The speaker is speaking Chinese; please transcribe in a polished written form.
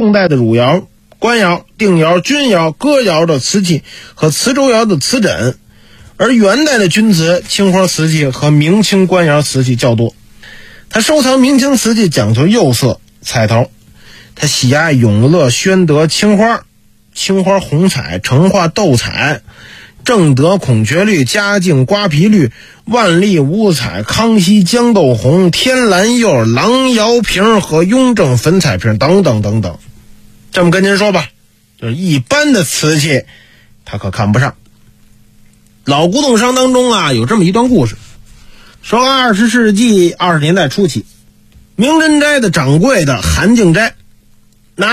宋代的汝窑、官窑、定窑、钧窑、哥窑的瓷器和磁州窑的瓷枕，而元代的钧瓷、青花瓷器和明清官窑瓷器较多。他收藏明清瓷器讲究釉色、彩头，他喜爱永乐、宣德、青花、红彩、成化、斗彩、正德、孔雀绿、嘉靖、瓜皮绿、万历、五彩、康熙、豇豆红、天蓝釉、狼窑瓶和雍正粉彩瓶等等等等。这么跟您说吧，就是一般的瓷器他可看不上。老古董商当中啊，有这么一段故事，说20世纪20年代初期，明珍斋的掌柜的韩敬斋